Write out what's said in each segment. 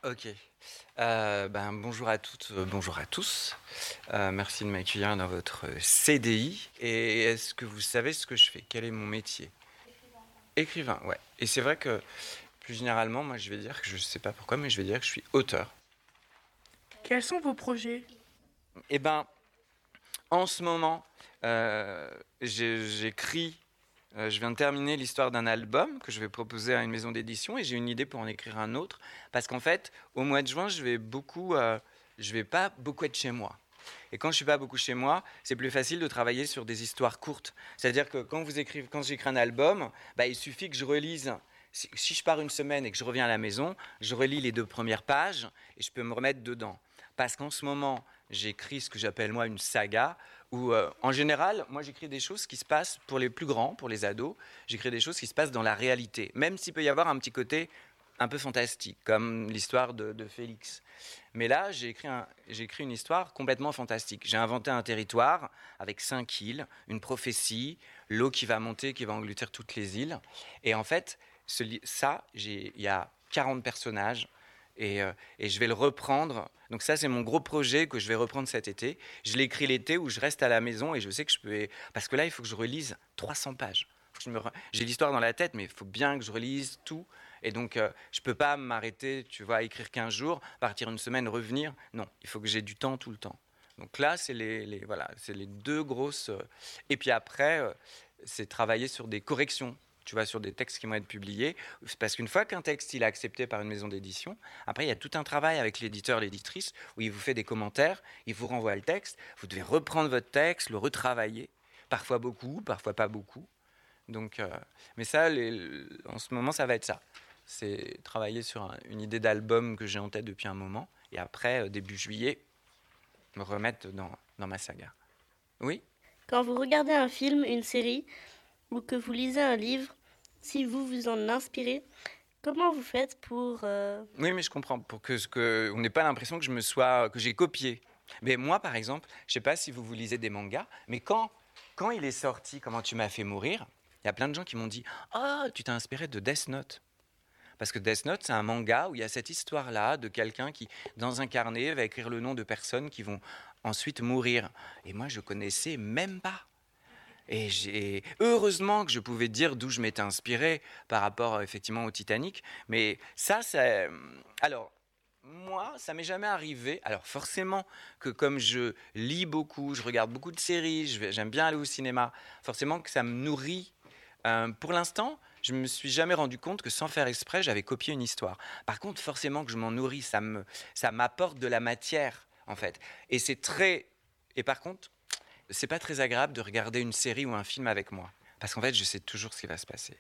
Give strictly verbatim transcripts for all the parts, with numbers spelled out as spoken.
Ok. Euh, ben, bonjour à toutes, euh, bonjour à tous. Euh, merci de m'accueillir dans votre C D I. Et est-ce que vous savez ce que je fais? Quel est mon métier? Écrivain, ouais. Et c'est vrai que plus généralement, moi je vais dire que je sais pas pourquoi, mais je vais dire que je suis auteur. Quels sont vos projets? Et ben, en ce moment, euh, j'ai- j'écris. Euh, je viens de terminer l'histoire d'un album que je vais proposer à une maison d'édition et j'ai une idée pour en écrire un autre. Parce qu'en fait, au mois de juin, je vais beaucoup, euh, je vais pas beaucoup être chez moi. Et quand je suis pas beaucoup chez moi, c'est plus facile de travailler sur des histoires courtes. C'est-à-dire que quand vous écrivez, quand j'écris un album, bah, il suffit que je relise. Si, si je pars une semaine et que je reviens à la maison, je relis les deux premières pages et je peux me remettre dedans. Parce qu'en ce moment, j'écris ce que j'appelle moi une saga, où euh, en général, moi j'écris des choses qui se passent pour les plus grands, pour les ados, j'écris des choses qui se passent dans la réalité, même s'il peut y avoir un petit côté un peu fantastique, comme l'histoire de, de Félix. Mais là, j'ai écrit, un, j'ai écrit une histoire complètement fantastique. J'ai inventé un territoire avec cinq îles, une prophétie, l'eau qui va monter, qui va engloutir toutes les îles. Et en fait, ce, ça, il y a quarante personnages. Et, euh, et je vais le reprendre. Donc ça, c'est mon gros projet que je vais reprendre cet été. Je l'ai écrit l'été où je reste à la maison et je sais que je peux... Parce que là, il faut que je relise trois cents pages. Je me... J'ai l'histoire dans la tête, mais il faut bien que je relise tout. Et donc, euh, je peux pas m'arrêter, tu vois, à écrire quinze jours, partir une semaine, revenir. Non, il faut que j'ai du temps tout le temps. Donc là, c'est les, les, voilà, c'est les deux grosses... Euh... Et puis après, euh, c'est travailler sur des corrections, tu vois, sur des textes qui vont être publiés. Parce qu'une fois qu'un texte il est accepté par une maison d'édition, après il y a tout un travail avec l'éditeur, l'éditrice, où il vous fait des commentaires, il vous renvoie le texte, vous devez reprendre votre texte, le retravailler, parfois beaucoup, parfois pas beaucoup. Donc, euh, mais ça, les, en ce moment, ça va être ça. C'est travailler sur un, une idée d'album que j'ai en tête depuis un moment, et après, euh, début juillet, me remettre dans, dans ma saga. Oui. Quand vous regardez un film, une série, ou que vous lisez un livre, si vous vous en inspirez, comment vous faites pour... euh, Oui, mais je comprends. Pour que, que on n'ait pas l'impression que je me sois, que j'ai copié. Mais moi, par exemple, je sais pas si vous vous lisez des mangas, mais quand, quand il est sorti, Comment tu m'as fait mourir, il y a plein de gens qui m'ont dit, ah, oh, tu t'es inspiré de Death Note. Parce que Death Note, c'est un manga où il y a cette histoire-là de quelqu'un qui, dans un carnet, va écrire le nom de personnes qui vont ensuite mourir. Et moi, je connaissais même pas. Et j'ai heureusement que je pouvais dire d'où je m'étais inspiré par rapport effectivement au Titanic. Mais ça, c'est alors moi, ça m'est jamais arrivé. Alors forcément que comme je lis beaucoup, je regarde beaucoup de séries, je vais, j'aime bien aller au cinéma. Forcément que ça me nourrit. Euh, pour l'instant, je me suis jamais rendu compte que sans faire exprès, j'avais copié une histoire. Par contre, forcément que je m'en nourris, ça me, ça m'apporte de la matière en fait. Et c'est très. Et par contre, c'est pas très agréable de regarder une série ou un film avec moi. Parce qu'en fait, je sais toujours ce qui va se passer.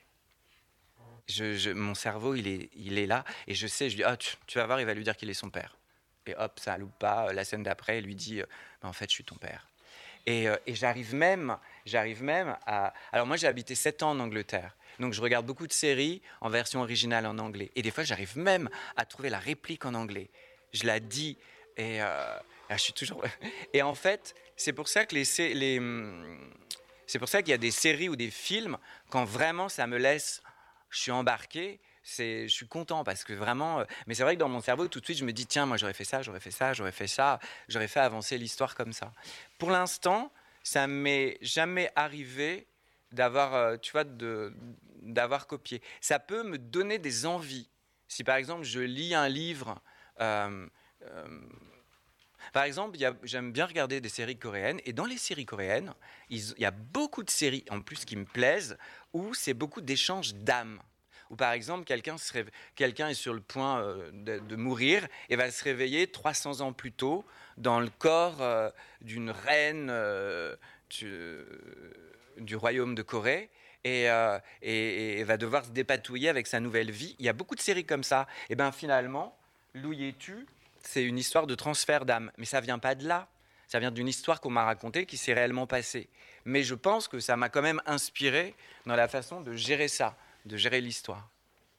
Je, je, mon cerveau, il est, il est là, et je sais, je dis, ah, tu, tu vas voir, il va lui dire qu'il est son père. Et hop, ça loupe pas. La scène d'après, il lui dit, bah, en fait, je suis ton père. Et, euh, et j'arrive même, j'arrive même à... Alors moi, j'ai habité sept ans en Angleterre. Donc je regarde beaucoup de séries en version originale en anglais. Et des fois, j'arrive même à trouver la réplique en anglais. Je la dis, et euh, ah, je suis toujours... Et en fait, c'est pour ça que les... les c'est pour ça qu'il y a des séries ou des films, quand vraiment ça me laisse... Je suis embarqué, c'est, je suis content parce que vraiment... Mais c'est vrai que dans mon cerveau, tout de suite, je me dis, tiens, moi, j'aurais fait ça, j'aurais fait ça, j'aurais fait ça, j'aurais fait avancer l'histoire comme ça. Pour l'instant, ça m'est jamais arrivé d'avoir, euh, tu vois, de, d'avoir copié. Ça peut me donner des envies. Si par exemple, je lis un livre... Euh, euh, par exemple, y a, j'aime bien regarder des séries coréennes, et dans les séries coréennes, il y a beaucoup de séries, en plus, qui me plaisent, où c'est beaucoup d'échanges d'âmes. Où par exemple, quelqu'un, se réve... quelqu'un est sur le point euh, de, de mourir et va se réveiller trois cents ans plus tôt dans le corps euh, d'une reine euh, du, euh, du royaume de Corée. Et, euh, et, et va devoir se dépatouiller avec sa nouvelle vie. Il y a beaucoup de séries comme ça. Et bien finalement, Louis-tu, c'est une histoire de transfert d'âme. Mais ça vient pas de là. Ça vient d'une histoire qu'on m'a racontée qui s'est réellement passée. Mais je pense que ça m'a quand même inspiré dans la façon de gérer ça, de gérer l'histoire.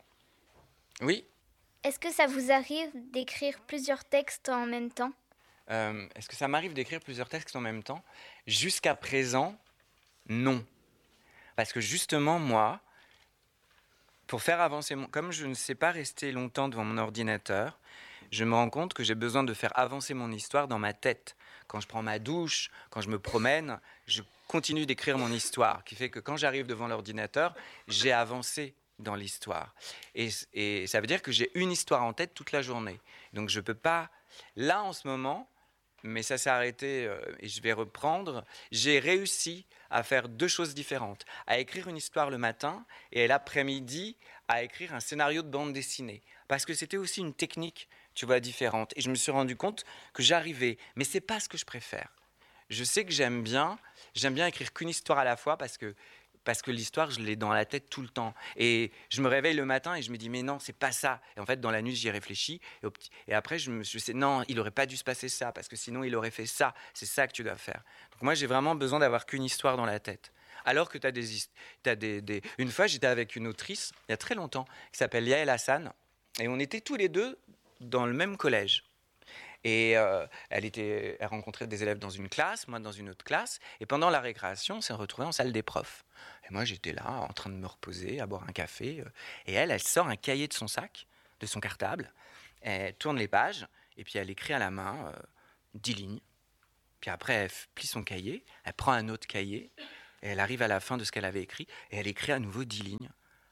Oui. Est-ce que ça vous arrive d'écrire plusieurs textes en même temps? Euh, est-ce que ça m'arrive d'écrire plusieurs textes en même temps? Jusqu'à présent, non. Parce que justement, moi, pour faire avancer mon... Comme je ne sais pas rester longtemps devant mon ordinateur, je me rends compte que j'ai besoin de faire avancer mon histoire dans ma tête. Quand je prends ma douche, quand je me promène, je continue d'écrire mon histoire, qui fait que quand j'arrive devant l'ordinateur, j'ai avancé dans l'histoire. Et, et ça veut dire que j'ai une histoire en tête toute la journée. Donc je ne peux pas... Là, en ce moment, mais ça s'est arrêté euh, et je vais reprendre, j'ai réussi à faire deux choses différentes. À écrire une histoire le matin et l'après-midi, à écrire un scénario de bande dessinée. Parce que c'était aussi une technique, tu vois, différente. Et je me suis rendu compte que j'arrivais. Mais ce n'est pas ce que je préfère. Je sais que j'aime bien, j'aime bien écrire qu'une histoire à la fois parce que, parce que l'histoire, je l'ai dans la tête tout le temps. Et je me réveille le matin et je me dis, mais non, c'est pas ça. Et en fait, dans la nuit, j'y réfléchis. Et, au petit, et après, je me suis dit, non, il n'aurait pas dû se passer ça parce que sinon, il aurait fait ça. C'est ça que tu dois faire. Donc moi, j'ai vraiment besoin d'avoir qu'une histoire dans la tête. Alors que tu as des, t'as des, des... Une fois, j'étais avec une autrice, il y a très longtemps, qui s'appelle Yael Hassan. Et on était tous les deux dans le même collège. Et euh, elle, était, elle rencontrait des élèves dans une classe, moi dans une autre classe. Et pendant la récréation, on s'est retrouvés en salle des profs. Et moi, j'étais là, en train de me reposer, à boire un café. Et elle, elle sort un cahier de son sac, de son cartable. Elle tourne les pages, et puis elle écrit à la main euh, dix lignes. Puis après, elle plie son cahier, elle prend un autre cahier, et elle arrive à la fin de ce qu'elle avait écrit, et elle écrit à nouveau dix lignes.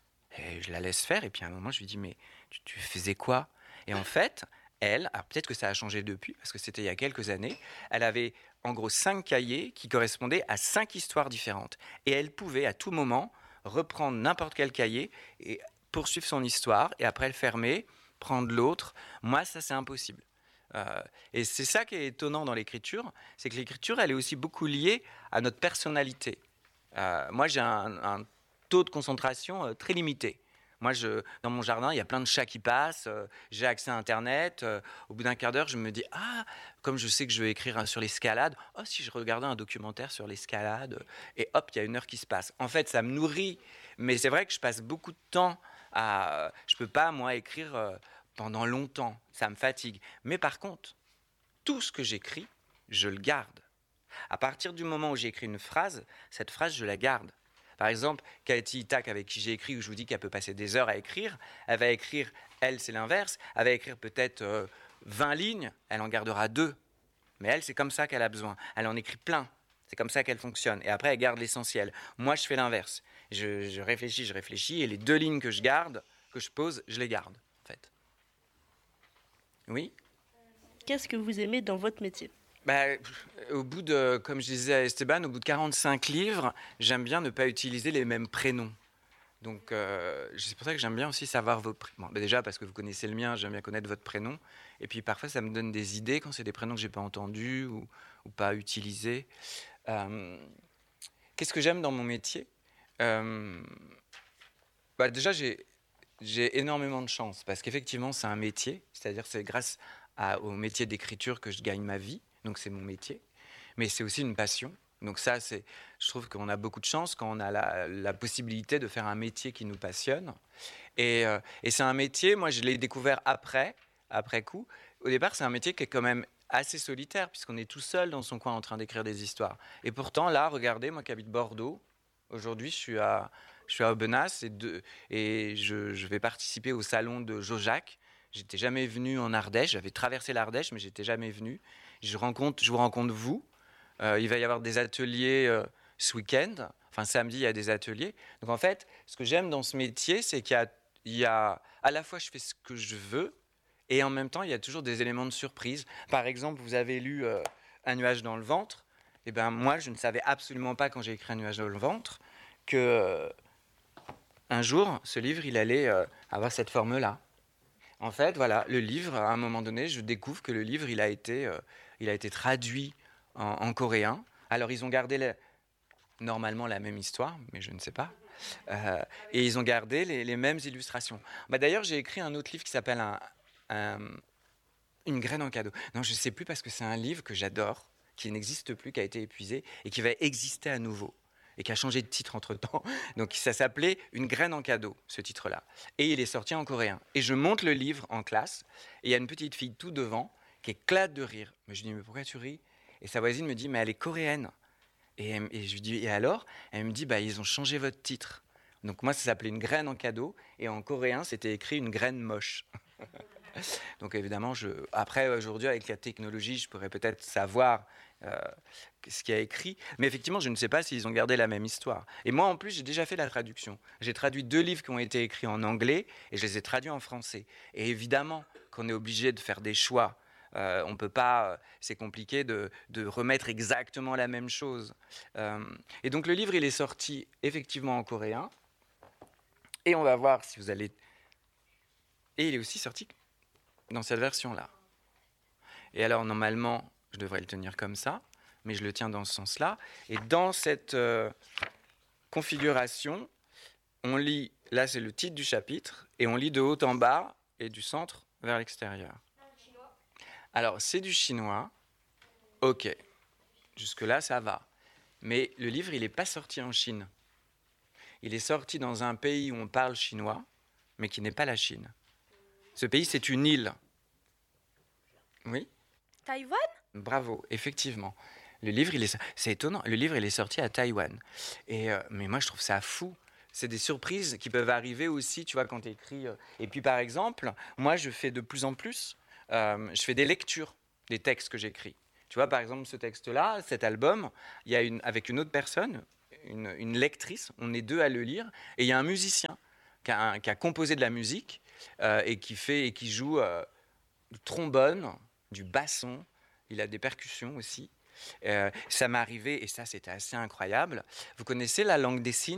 Et je la laisse faire, et puis à un moment, je lui dis, mais tu, tu faisais quoi ? Et en fait, elle, alors peut-être que ça a changé depuis, parce que c'était il y a quelques années, elle avait en gros cinq cahiers qui correspondaient à cinq histoires différentes. Et elle pouvait à tout moment reprendre n'importe quel cahier et poursuivre son histoire, et après le fermer, prendre l'autre. Moi, ça, c'est impossible. Euh, et c'est ça qui est étonnant dans l'écriture, c'est que l'écriture, elle est aussi beaucoup liée à notre personnalité. Euh, moi, j'ai un, un taux de concentration euh, très limité. Moi, je, dans mon jardin, il y a plein de chats qui passent, euh, j'ai accès à Internet. Euh, au bout d'un quart d'heure, je me dis, ah, comme je sais que je vais écrire sur l'escalade, oh, si je regardais un documentaire sur l'escalade, et hop, il y a une heure qui se passe. En fait, ça me nourrit, mais c'est vrai que je passe beaucoup de temps à... Je ne peux pas, moi, écrire euh, pendant longtemps, ça me fatigue. Mais par contre, tout ce que j'écris, je le garde. À partir du moment où j'écris une phrase, cette phrase, je la garde. Par exemple, Katie Itak, avec qui j'ai écrit, où je vous dis qu'elle peut passer des heures à écrire, elle va écrire, elle, c'est l'inverse, elle va écrire peut-être euh, vingt lignes, elle en gardera deux. Mais elle, c'est comme ça qu'elle a besoin. Elle en écrit plein. C'est comme ça qu'elle fonctionne. Et après, elle garde l'essentiel. Moi, je fais l'inverse. Je, je réfléchis, je réfléchis, et les deux lignes que je garde, que je pose, je les garde, en fait. Oui ? Qu'est-ce que vous aimez dans votre métier ? Bah, au bout de, comme je disais à Esteban, au bout de quarante-cinq livres, j'aime bien ne pas utiliser les mêmes prénoms. Donc, euh, c'est pour ça que j'aime bien aussi savoir vos prénoms. Bon, bah déjà, parce que vous connaissez le mien, j'aime bien connaître votre prénom. Et puis, parfois, ça me donne des idées quand c'est des prénoms que je n'ai pas entendus ou, ou pas utilisés. Euh, qu'est-ce que j'aime dans mon métier ? euh, bah, Déjà, j'ai, j'ai énormément de chance parce qu'effectivement, c'est un métier. C'est-à-dire que c'est grâce à, au métier d'écriture que je gagne ma vie. Donc c'est mon métier, mais c'est aussi une passion. Donc ça, c'est, je trouve qu'on a beaucoup de chance quand on a la, la possibilité de faire un métier qui nous passionne. Et, euh, et c'est un métier, moi je l'ai découvert après, après coup. Au départ, c'est un métier qui est quand même assez solitaire, puisqu'on est tout seul dans son coin en train d'écrire des histoires. Et pourtant, là, regardez, moi qui habite Bordeaux, aujourd'hui je suis à, je suis à Aubenas et, de, et je, je vais participer au salon de Jojac. J'étais jamais venu en Ardèche, j'avais traversé l'Ardèche, mais j'étais jamais venu. Je, rencontre, je vous rencontre vous. Euh, il va y avoir des ateliers euh, ce week-end. Enfin, samedi, il y a des ateliers. Donc, en fait, ce que j'aime dans ce métier, c'est qu'il y a, il y a... À la fois, je fais ce que je veux, et en même temps, il y a toujours des éléments de surprise. Par exemple, vous avez lu euh, Un nuage dans le ventre. Eh ben, moi, je ne savais absolument pas, quand j'ai écrit Un nuage dans le ventre, que euh, un jour, ce livre, il allait euh, avoir cette forme-là. En fait, voilà, le livre, à un moment donné, je découvre que le livre, il a été, euh, il a été traduit en, en coréen. Alors, ils ont gardé les, normalement la même histoire, mais je ne sais pas. Euh, et ils ont gardé les, les mêmes illustrations. Bah, d'ailleurs, j'ai écrit un autre livre qui s'appelle un, un, Une graine en cadeau. Non, je ne sais plus parce que c'est un livre que j'adore, qui n'existe plus, qui a été épuisé et qui va exister à nouveau. Et qui a changé de titre entre-temps. Donc ça s'appelait Une graine en cadeau, ce titre-là. Et il est sorti en coréen. Et je monte le livre en classe, et il y a une petite fille tout devant qui éclate de rire. Mais je lui dis, mais pourquoi tu ris ? Et sa voisine me dit, mais elle est coréenne. Et, elle, et je lui dis, et alors ? Elle me dit, bah, ils ont changé votre titre. Donc moi, ça s'appelait Une graine en cadeau, et en coréen, c'était écrit Une graine moche. Donc évidemment, je... après, aujourd'hui, avec la technologie, je pourrais peut-être savoir euh, ce qu'il y a écrit. Mais effectivement, je ne sais pas s'ils ont gardé la même histoire. Et moi, en plus, j'ai déjà fait la traduction. J'ai traduit deux livres qui ont été écrits en anglais et je les ai traduits en français. Et évidemment qu'on est obligé de faire des choix. Euh, on peut pas, c'est compliqué de, de remettre exactement la même chose. Euh, et donc le livre, il est sorti effectivement en coréen. Et on va voir si vous allez... Et il est aussi sorti dans cette version-là. Et alors, normalement, je devrais le tenir comme ça, mais je le tiens dans ce sens-là. Et dans cette euh, configuration, on lit, là c'est le titre du chapitre, et on lit de haut en bas et du centre vers l'extérieur. Alors, c'est du chinois. Ok. Jusque-là, ça va. Mais le livre, il n'est pas sorti en Chine. Il est sorti dans un pays où on parle chinois, mais qui n'est pas la Chine. Ce pays, c'est une île. Oui ? Taïwan ? Bravo, effectivement. Le livre, il est, c'est étonnant. Le livre, il est sorti à Taïwan. Et, euh, mais moi, je trouve ça fou. C'est des surprises qui peuvent arriver aussi, tu vois, quand tu écris. Euh... Et puis, par exemple, moi, je fais de plus en plus... Euh, je fais des lectures des textes que j'écris. Tu vois, par exemple, ce texte-là, cet album, il y a une, avec une autre personne, une, une lectrice, on est deux à le lire, et il y a un musicien qui a, un, qui a composé de la musique euh, et, qui fait, et qui joue euh, du trombone, du basson, il a des percussions aussi. Euh, ça m'est arrivé, et ça c'était assez incroyable. Vous connaissez la langue des signes ?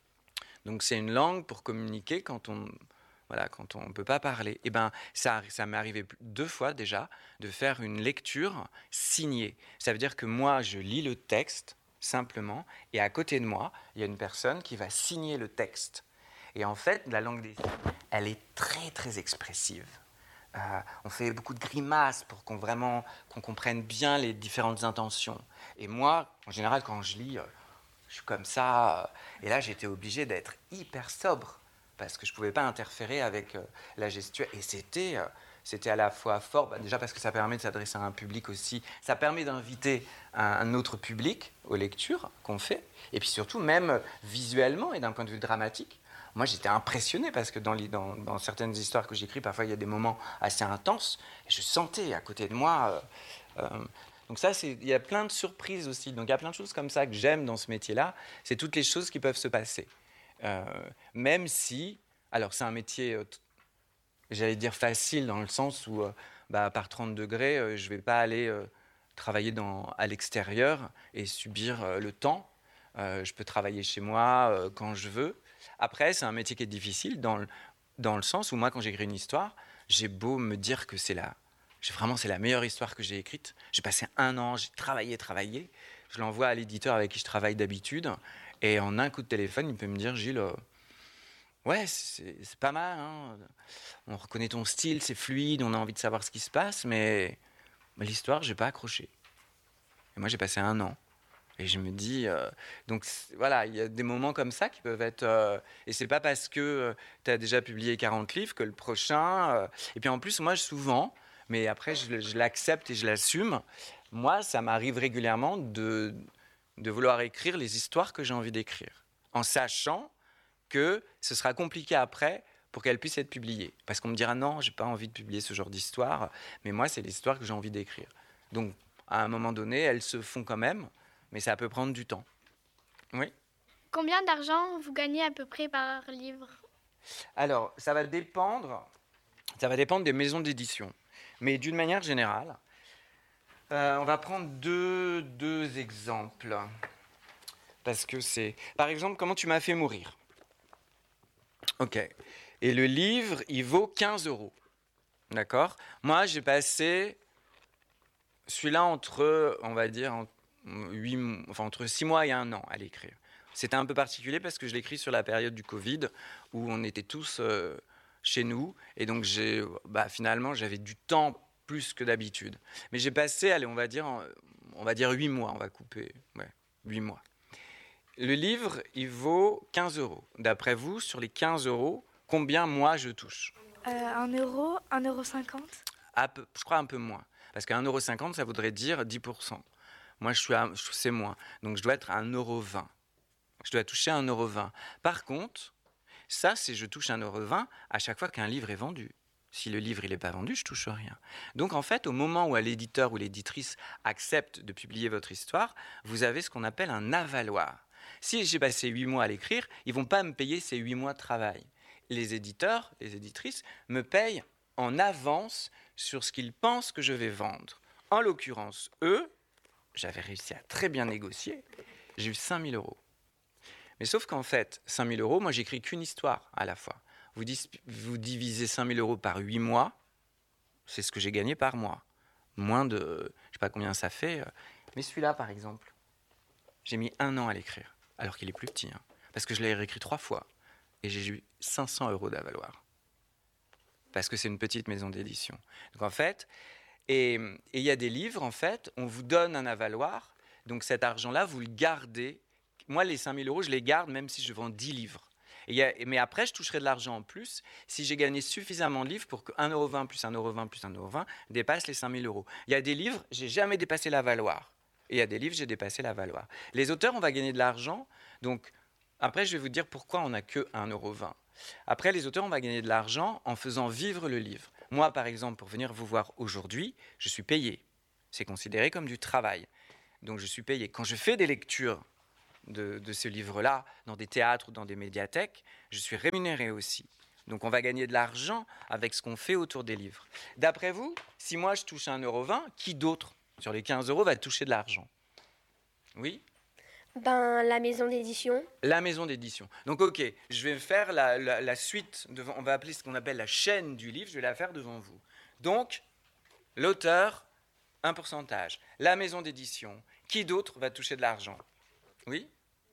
Donc c'est une langue pour communiquer quand on... Voilà, quand on ne peut pas parler. Eh ben, ça, ça m'est arrivé deux fois déjà de faire une lecture signée. Ça veut dire que moi, je lis le texte simplement et à côté de moi, il y a une personne qui va signer le texte. Et en fait, la langue des signes, elle est très, très expressive. Euh, on fait beaucoup de grimaces pour qu'on, vraiment, qu'on comprenne bien les différentes intentions. Et moi, en général, quand je lis, euh, je suis comme ça. Euh, et là, j'étais obligé d'être hyper sobre, parce que je ne pouvais pas interférer avec euh, la gestuelle. Et c'était, euh, c'était à la fois fort, bah, déjà parce que ça permet de s'adresser à un public aussi, ça permet d'inviter un, un autre public aux lectures qu'on fait, et puis surtout même visuellement et d'un point de vue dramatique. Moi, j'étais impressionné parce que dans, les, dans, dans certaines histoires que j'écris, parfois il y a des moments assez intenses, et je sentais à côté de moi... Euh, euh, donc ça, c'est, il y a plein de surprises aussi. Donc il y a plein de choses comme ça que j'aime dans ce métier-là, c'est toutes les choses qui peuvent se passer. Euh, même si, alors c'est un métier, euh, t- j'allais dire facile dans le sens où, euh, bah, par trente degrés, euh, je ne vais pas aller euh, travailler dans, à l'extérieur et subir euh, le temps. Euh, je peux travailler chez moi euh, quand je veux. Après, c'est un métier qui est difficile dans le, dans le sens où moi, quand j'écris une histoire, j'ai beau me dire que c'est la, j'ai, vraiment, c'est la meilleure histoire que j'ai écrite. J'ai passé un an, j'ai travaillé, travaillé. Je l'envoie à l'éditeur avec qui je travaille d'habitude. Et en un coup de téléphone, il peut me dire, Gilles, euh, ouais, c'est, c'est pas mal, hein. On reconnaît ton style, c'est fluide, on a envie de savoir ce qui se passe, mais, mais l'histoire, j'ai pas accroché. Et moi, j'ai passé un an. Et je me dis, euh, donc voilà, il y a des moments comme ça qui peuvent être... Euh, et c'est pas parce que euh, tu as déjà publié quarante livres que le prochain... Euh, et puis en plus, moi, souvent, mais après, je, je l'accepte et je l'assume, moi, ça m'arrive régulièrement de... de vouloir écrire les histoires que j'ai envie d'écrire, en sachant que ce sera compliqué après pour qu'elles puissent être publiées. Parce qu'on me dira non, j'ai pas envie de publier ce genre d'histoire, mais moi, c'est l'histoire que j'ai envie d'écrire. Donc, à un moment donné, elles se font quand même, mais ça peut prendre du temps. Oui ? Combien d'argent vous gagnez à peu près par livre ? Alors, ça va dépendre, ça va dépendre des maisons d'édition. Mais d'une manière générale, Euh, on va prendre deux, deux exemples. Parce que c'est... Par exemple, Comment tu m'as fait mourir. Ok. Et le livre, il vaut quinze euros. D'accord ? Moi, j'ai passé celui-là entre, on va dire, huit, enfin, entre six mois et un an à l'écrire. C'était un peu particulier parce que je l'écris sur la période du Covid, où on était tous euh, chez nous. Et donc, j'ai, bah, finalement, j'avais du temps plus que d'habitude. Mais j'ai passé, allez, on va dire, on va dire huit mois, on va couper, ouais, huit mois. Le livre, il vaut quinze euros. D'après vous, sur les quinze euros, combien moi je touche ? Euh, un euro, un euro cinquante. À peu, je crois un peu moins. Parce qu'un euro cinquante, ça voudrait dire dix pour cent. Moi, je suis à, c'est moins. Donc, je dois être à un euro vingt. Je dois toucher un euro vingt. Par contre, ça, c'est je touche un euro vingt à chaque fois qu'un livre est vendu. Si le livre n'est pas vendu, je touche rien. Donc en fait, au moment où l'éditeur ou l'éditrice accepte de publier votre histoire, vous avez ce qu'on appelle un avaloir. Si j'ai passé huit mois à l'écrire, ils ne vont pas me payer ces huit mois de travail. Les éditeurs, les éditrices me payent en avance sur ce qu'ils pensent que je vais vendre. En l'occurrence, eux, j'avais réussi à très bien négocier, j'ai eu cinq mille euros. Mais sauf qu'en fait, cinq mille euros, moi j'écris qu'une histoire à la fois. Vous, dis, vous divisez cinq mille euros par huit mois, c'est ce que j'ai gagné par mois. Moins de, je ne sais pas combien ça fait. Mais celui-là, par exemple, j'ai mis un an à l'écrire, alors qu'il est plus petit. Hein, parce que je l'ai réécrit trois fois. Et j'ai eu cinq cents euros d'avaloir. Parce que c'est une petite maison d'édition. Donc en fait, et il y a des livres, en fait, on vous donne un avaloir. Donc cet argent-là, vous le gardez. Moi, les cinq mille euros, je les garde même si je vends dix livres. Et y a, mais après, je toucherai de l'argent en plus si j'ai gagné suffisamment de livres pour que un euro vingt plus un euro vingt plus un euro vingt dépasse les cinq mille euros. Il y a des livres, j'ai jamais dépassé l'avaloir. Et il y a des livres, j'ai dépassé l'avaloir. Les auteurs, on va gagner de l'argent. Donc, après, je vais vous dire pourquoi on n'a que un euro vingt. Après, les auteurs, on va gagner de l'argent en faisant vivre le livre. Moi, par exemple, pour venir vous voir aujourd'hui, je suis payé. C'est considéré comme du travail. Donc, je suis payé. Quand je fais des lectures de, de ce livre-là, dans des théâtres ou dans des médiathèques, je suis rémunéré aussi. Donc, on va gagner de l'argent avec ce qu'on fait autour des livres. D'après vous, si moi, je touche un euro vingt, qui d'autre, sur les quinze euros, va toucher de l'argent? Oui? Ben, la maison d'édition. La maison d'édition. Donc, ok, je vais faire la, la, la suite, devant, on va appeler ce qu'on appelle la chaîne du livre, je vais la faire devant vous. Donc, l'auteur, un pourcentage. La maison d'édition, qui d'autre va toucher de l'argent? Oui?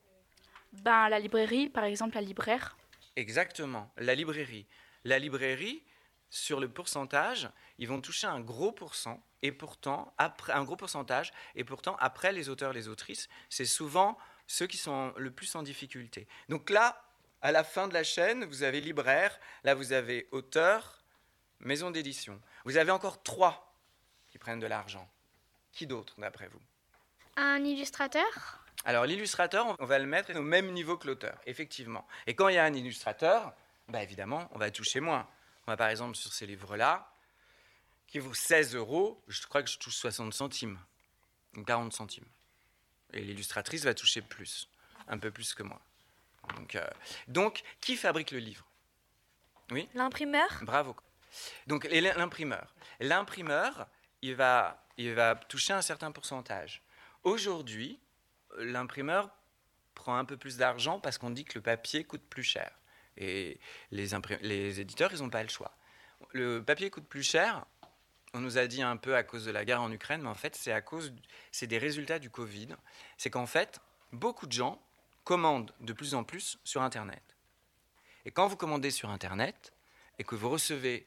Ben, la librairie, par exemple, la libraire. Exactement, la librairie. La librairie, sur le pourcentage, ils vont toucher un gros pourcent, et pourtant, après, un gros pourcentage, et pourtant, après les auteurs, les autrices, c'est souvent ceux qui sont le plus en difficulté. Donc là, à la fin de la chaîne, vous avez libraire, là vous avez auteur, maison d'édition. Vous avez encore trois qui prennent de l'argent. Qui d'autre, d'après vous? Un illustrateur? Alors l'illustrateur, on va le mettre au même niveau que l'auteur, effectivement. Et quand il y a un illustrateur, bah évidemment, on va toucher moins. Moi, par exemple, sur ces livres-là, qui vaut seize euros, je crois que je touche soixante centimes, ou quarante centimes. Et l'illustratrice va toucher plus, un peu plus que moi. Donc, euh, donc qui fabrique le livre? Oui? L'imprimeur. Bravo. Donc l'imprimeur. L'imprimeur, il va, il va toucher un certain pourcentage. Aujourd'hui, l'imprimeur prend un peu plus d'argent parce qu'on dit que le papier coûte plus cher. Et les, imprim- les éditeurs, ils n'ont pas le choix. Le papier coûte plus cher, on nous a dit un peu à cause de la guerre en Ukraine, mais en fait, c'est à cause, c'est des résultats du Covid. C'est qu'en fait, beaucoup de gens commandent de plus en plus sur Internet. Et quand vous commandez sur Internet et que vous recevez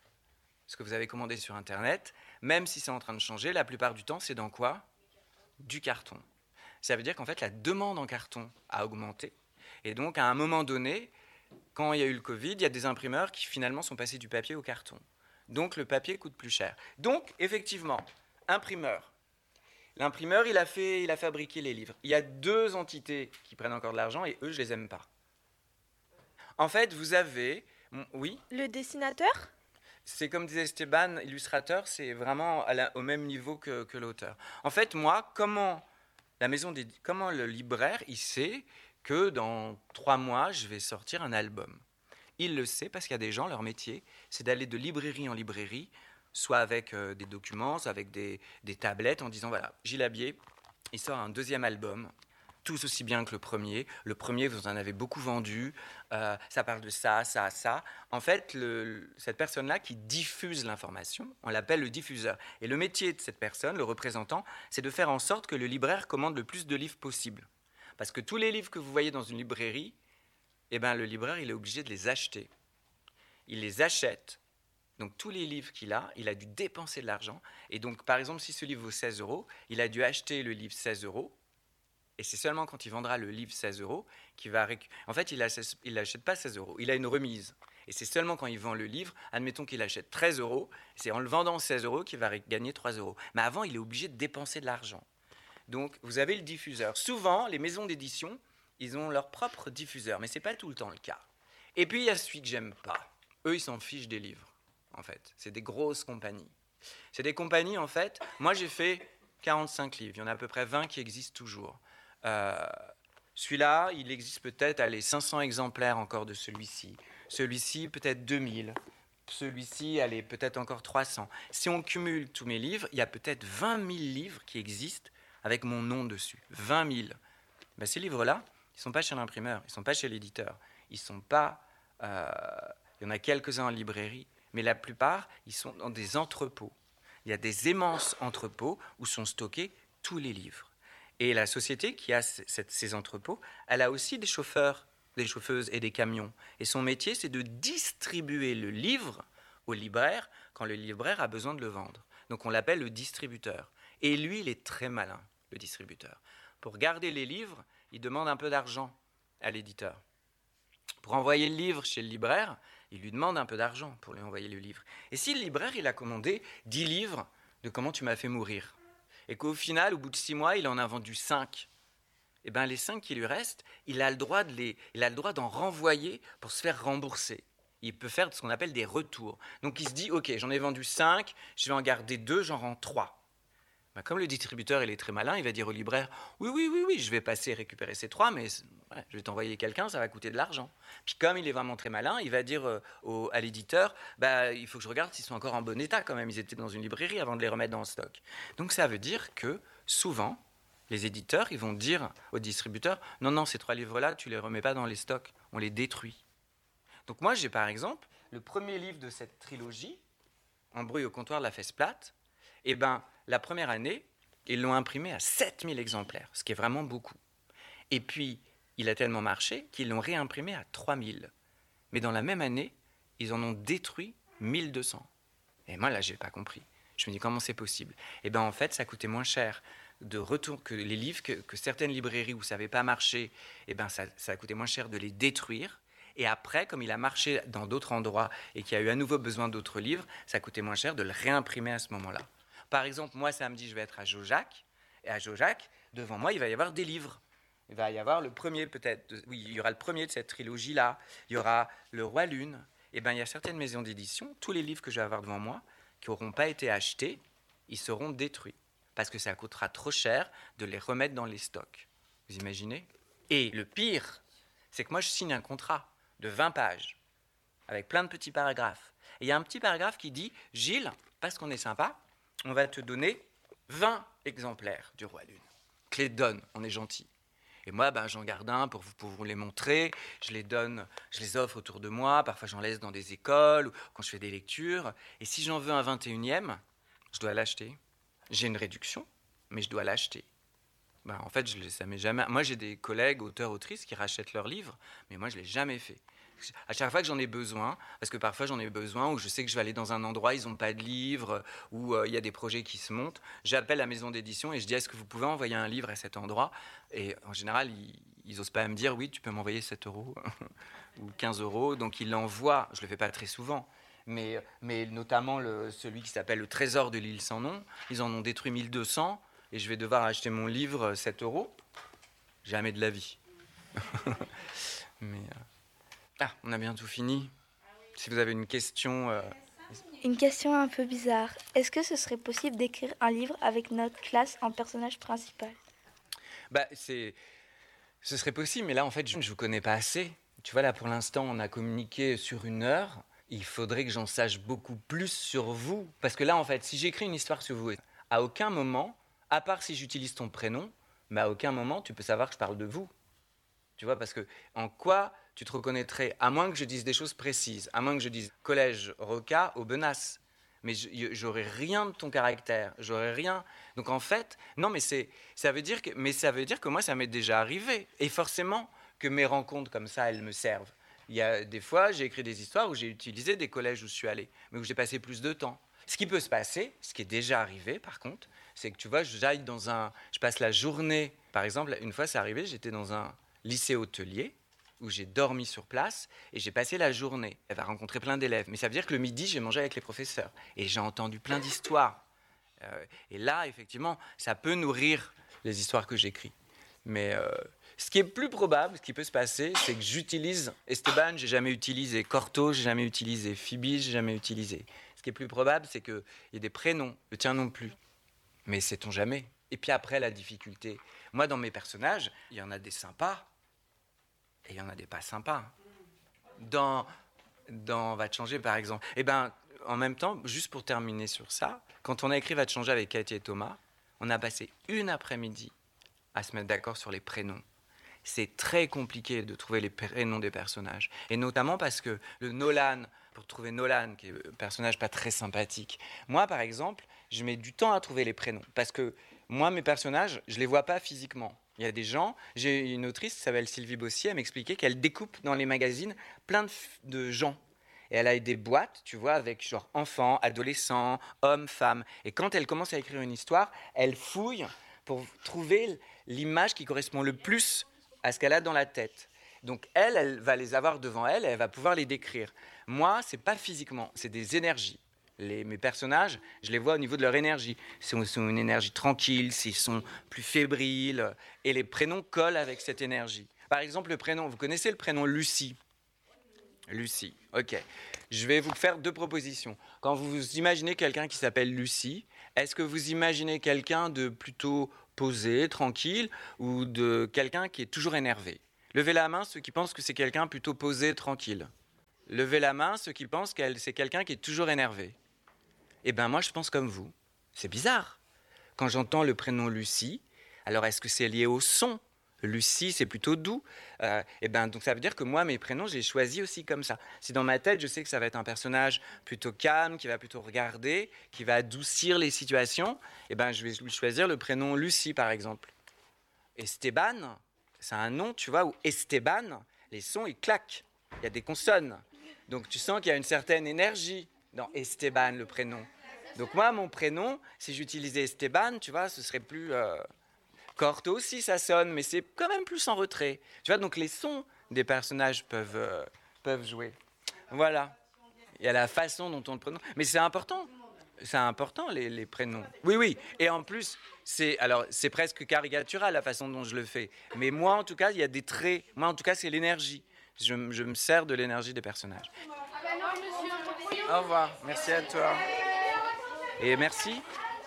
ce que vous avez commandé sur Internet, même si c'est en train de changer, la plupart du temps, c'est dans quoi? Du carton. Ça veut dire qu'en fait, la demande en carton a augmenté. Et donc, à un moment donné, quand il y a eu le Covid, il y a des imprimeurs qui finalement sont passés du papier au carton. Donc, le papier coûte plus cher. Donc, effectivement, imprimeur. L'imprimeur, il a, fait, il a fabriqué les livres. Il y a deux entités qui prennent encore de l'argent et eux, je les aime pas. En fait, vous avez... Oui? Le dessinateur. C'est comme disait Esteban, illustrateur, c'est vraiment à la, au même niveau que, que l'auteur. En fait, moi, comment, la maison des, comment le libraire, il sait que dans trois mois, je vais sortir un album. Il le sait parce qu'il y a des gens, leur métier, c'est d'aller de librairie en librairie, soit avec euh, des documents, soit avec des, des tablettes, en disant, voilà, Gilles Habier, il sort un deuxième album, tous aussi bien que le premier. Le premier, vous en avez beaucoup vendu, euh, ça parle de ça, ça, ça. En fait, le, cette personne-là qui diffuse l'information, on l'appelle le diffuseur. Et le métier de cette personne, le représentant, c'est de faire en sorte que le libraire commande le plus de livres possible. Parce que tous les livres que vous voyez dans une librairie, eh ben, le libraire, il est obligé de les acheter. Il les achète. Donc, tous les livres qu'il a, il a dû dépenser de l'argent. Et donc, par exemple, si ce livre vaut seize euros, il a dû acheter le livre seize euros. Et c'est seulement quand il vendra le livre seize euros qu'il va... Réc... En fait, il n'achète pas seize euros. Il a une remise. Et c'est seulement quand il vend le livre, admettons qu'il achète treize euros, c'est en le vendant seize euros qu'il va ré... gagner trois euros. Mais avant, il est obligé de dépenser de l'argent. Donc, vous avez le diffuseur. Souvent, les maisons d'édition, ils ont leur propre diffuseur. Mais ce n'est pas tout le temps le cas. Et puis, il y a celui que j'aime pas. Eux, ils s'en fichent des livres. en fait. C'est des grosses compagnies. C'est des compagnies, en fait. Moi, j'ai fait quarante-cinq livres. Il y en a à peu près vingt qui existent toujours. Euh, celui-là, il existe peut-être, allez, cinq cents exemplaires encore de celui-ci. Celui-ci, peut-être deux mille. Celui-ci, allez, peut-être encore trois cents. Si on cumule tous mes livres, il y a peut-être vingt mille livres qui existent avec mon nom dessus. vingt mille. Ben, ces livres-là, ils ne sont pas chez l'imprimeur, ils ne sont pas chez l'éditeur. Ils sont pas... Euh, il y en a quelques-uns en librairie, mais la plupart, ils sont dans des entrepôts. Il y a des immenses entrepôts où sont stockés tous les livres. Et la société qui a c- cette- ces entrepôts, elle a aussi des chauffeurs, des chauffeuses et des camions. Et son métier, c'est de distribuer le livre au libraire quand le libraire a besoin de le vendre. Donc on l'appelle le distributeur. Et lui, il est très malin, le distributeur. Pour garder les livres, il demande un peu d'argent à l'éditeur. Pour envoyer le livre chez le libraire, il lui demande un peu d'argent pour lui envoyer le livre. Et si le libraire, il a commandé dix livres de Comment tu m'as fait mourir, et qu'au final, au bout de six mois, il en a vendu cinq, et bien les cinq qui lui restent, il a le droit de les, il a le droit d'en renvoyer pour se faire rembourser. Il peut faire ce qu'on appelle des retours. Donc il se dit, ok, j'en ai vendu cinq, je vais en garder deux, j'en rends trois. Ben, comme le distributeur il est très malin, il va dire au libraire, oui, oui, oui, oui, je vais passer récupérer ces trois, mais ouais, je vais t'envoyer quelqu'un, ça va coûter de l'argent. Puis comme il est vraiment très malin, il va dire euh, au, à l'éditeur, bah, il faut que je regarde s'ils sont encore en bon état quand même, ils étaient dans une librairie avant de les remettre dans le stock. Donc ça veut dire que souvent, les éditeurs, ils vont dire au distributeur, non, non, ces trois livres-là, tu les remets pas dans les stocks, on les détruit. Donc moi, j'ai par exemple, le premier livre de cette trilogie, Embrouille au comptoir de la Fesse plate, eh ben, la première année, ils l'ont imprimé à sept mille exemplaires, ce qui est vraiment beaucoup. Et puis, il a tellement marché qu'ils l'ont réimprimé à trois mille. Mais dans la même année, ils en ont détruit mille deux cents. Et moi, là, je n'ai pas compris. Je me dis, comment c'est possible ? Eh bien, en fait, ça coûtait moins cher de retour que les livres, que, que certaines librairies où ça n'avait pas marché, eh ben, ça, ça coûtait moins cher de les détruire. Et après, comme il a marché dans d'autres endroits et qu'il y a eu à nouveau besoin d'autres livres, ça coûtait moins cher de le réimprimer à ce moment-là. Par exemple, moi, samedi, je vais être à Jaujac. Et à Jaujac, devant moi, il va y avoir des livres. Il va y avoir le premier, peut-être. De, oui, il y aura le premier de cette trilogie-là. Il y aura Le Roi Lune. Et bien, il y a certaines maisons d'édition, tous les livres que je vais avoir devant moi, qui n'auront pas été achetés, ils seront détruits. Parce que ça coûtera trop cher de les remettre dans les stocks. Vous imaginez ? Et le pire, c'est que moi, je signe un contrat de vingt pages, avec plein de petits paragraphes. Et il y a un petit paragraphe qui dit « Gilles, parce qu'on est sympa, on va te donner vingt exemplaires du Roi Lune. Je les donne, on est gentil. » Et moi, ben, j'en garde un pour vous, pour vous les montrer. Je les donne, je les offre autour de moi. Parfois, j'en laisse dans des écoles ou quand je fais des lectures. Et si j'en veux un vingt et unième, je dois l'acheter. J'ai une réduction, mais je dois l'acheter. Ben, en fait, je, ça m'est jamais... Moi, j'ai des collègues, auteurs, autrices qui rachètent leurs livres, mais moi, je ne l'ai jamais fait. À chaque fois que j'en ai besoin, parce que parfois j'en ai besoin, où je sais que je vais aller dans un endroit, ils n'ont pas de livre, où euh, il y a des projets qui se montent, j'appelle la maison d'édition et je dis, est-ce que vous pouvez envoyer un livre à cet endroit ? Et en général, ils n'osent pas me dire, oui, tu peux m'envoyer sept euros ou quinze euros. Donc ils l'envoient, je ne le fais pas très souvent, mais, mais notamment le, celui qui s'appelle Le Trésor de l'île sans nom, ils en ont détruit mille deux cents et je vais devoir acheter mon livre sept euros. Jamais de la vie. mais... Euh... Ah, on a bientôt fini. Si vous avez une question... Euh... Une question un peu bizarre. Est-ce que ce serait possible d'écrire un livre avec notre classe en personnage principal ? Bah, c'est... Ce serait possible, mais là, en fait, je ne vous connais pas assez. Tu vois, là, pour l'instant, on a communiqué sur une heure. Il faudrait que j'en sache beaucoup plus sur vous. Parce que là, en fait, si j'écris une histoire sur vous, à aucun moment, à part si j'utilise ton prénom, mais à aucun moment, tu peux savoir que je parle de vous. Tu vois, parce que en quoi tu te reconnaîtrais, à moins que je dise des choses précises, à moins que je dise collège Roca Aubenas, mais j'aurais rien de ton caractère, j'aurais rien. Donc en fait, non, mais c'est, ça veut dire que, mais ça veut dire que moi, ça m'est déjà arrivé, et forcément que mes rencontres comme ça, elles me servent. Il y a des fois, j'ai écrit des histoires où j'ai utilisé des collèges où je suis allé, mais où j'ai passé plus de temps. Ce qui peut se passer, ce qui est déjà arrivé, par contre, c'est que tu vois, j'aille dans un, je passe la journée, par exemple, une fois, c'est arrivé, j'étais dans un lycée hôtelier, où j'ai dormi sur place et j'ai passé la journée. Elle va rencontrer plein d'élèves. Mais ça veut dire que le midi, j'ai mangé avec les professeurs. Et j'ai entendu plein d'histoires. Euh, et là, effectivement, ça peut nourrir les histoires que j'écris. Mais euh, Ce qui est plus probable, ce qui peut se passer, c'est que j'utilise Esteban, j'ai jamais utilisé Corto, j'ai jamais utilisé Phoebe, j'ai jamais utilisé. Ce qui est plus probable, c'est qu'il y ait des prénoms, le tien non plus. Mais sait-on jamais. Et puis après, la difficulté. Moi, dans mes personnages, il y en a des sympas et il y en a des pas sympas. Dans, dans Va te changer, par exemple. Eh ben, en même temps, juste pour terminer sur ça, quand on a écrit Va te changer avec Cathy et Thomas, on a passé une après-midi à se mettre d'accord sur les prénoms. C'est très compliqué de trouver les prénoms des personnages. Et notamment parce que le Nolan, pour trouver Nolan, qui est un personnage pas très sympathique, moi, par exemple, je mets du temps à trouver les prénoms. Parce que moi, mes personnages, je les vois pas physiquement. Il y a des gens, j'ai une autrice qui s'appelle Sylvie Bossier, elle m'expliquait qu'elle découpe dans les magazines plein de, de gens. Et elle a des boîtes, tu vois, avec genre enfants, adolescents, hommes, femmes. Et quand elle commence à écrire une histoire, elle fouille pour trouver l'image qui correspond le plus à ce qu'elle a dans la tête. Donc elle, elle va les avoir devant elle et elle va pouvoir les décrire. Moi, c'est pas physiquement, c'est des énergies. Les, mes personnages, je les vois au niveau de leur énergie. Ils sont, ils sont une énergie tranquille, ils sont plus fébriles, et les prénoms collent avec cette énergie. Par exemple, le prénom, vous connaissez le prénom Lucie ? Lucie, ok. Je vais vous faire deux propositions. Quand vous imaginez quelqu'un qui s'appelle Lucie, est-ce que vous imaginez quelqu'un de plutôt posé, tranquille, ou de quelqu'un qui est toujours énervé ? Levez la main ceux qui pensent que c'est quelqu'un plutôt posé, tranquille. Levez la main ceux qui pensent que c'est quelqu'un qui est toujours énervé. Eh bien, moi, je pense comme vous. C'est bizarre. Quand j'entends le prénom Lucie, alors est-ce que c'est lié au son ? Lucie, c'est plutôt doux. Euh, eh ben, donc ça veut dire que moi, mes prénoms, j'ai choisi aussi comme ça. Si dans ma tête, je sais que ça va être un personnage plutôt calme, qui va plutôt regarder, qui va adoucir les situations, eh ben, je vais choisir le prénom Lucie, par exemple. Esteban, c'est un nom, tu vois, où Esteban, les sons, ils claquent. Il y a des consonnes. Donc tu sens qu'il y a une certaine énergie dans Esteban, le prénom. Donc moi, mon prénom, si j'utilisais Esteban, tu vois, ce serait plus... Euh... Corto aussi, ça sonne, mais c'est quand même plus en retrait. Tu vois, donc les sons des personnages peuvent, euh, peuvent jouer. Voilà. Il y a la façon dont on le prononce. Mais c'est important. C'est important, les, les prénoms. Oui, oui. Et en plus, c'est, alors, c'est presque caricatural, la façon dont je le fais. Mais moi, en tout cas, il y a des traits. Moi, en tout cas, c'est l'énergie. Je, je me sers de l'énergie des personnages. Au revoir. Merci à toi. Et merci.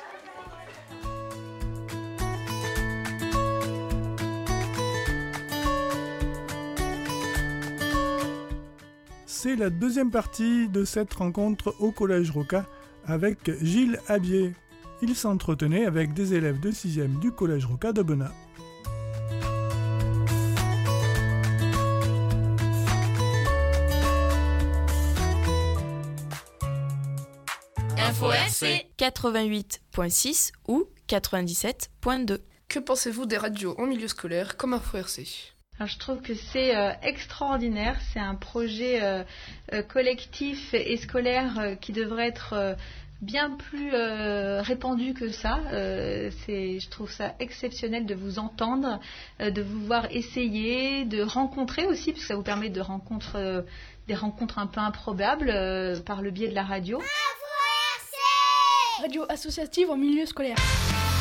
C'est la deuxième partie de cette rencontre au Collège Roca avec Gilles Habier. Il s'entretenait avec des élèves de sixième du Collège Roca de Benat. Info R C quatre-vingt-huit point six ou quatre-vingt-dix-sept point deux. Que pensez-vous des radios en milieu scolaire comme Info R C ? Alors, je trouve que c'est euh, extraordinaire, c'est un projet euh, euh, collectif et scolaire euh, qui devrait être euh, bien plus euh, répandu que ça. Euh, c'est, je trouve ça exceptionnel de vous entendre, euh, de vous voir essayer, de rencontrer aussi, parce que ça vous permet de rencontrer euh, des rencontres un peu improbables euh, par le biais de la radio. Radio associative en milieu scolaire.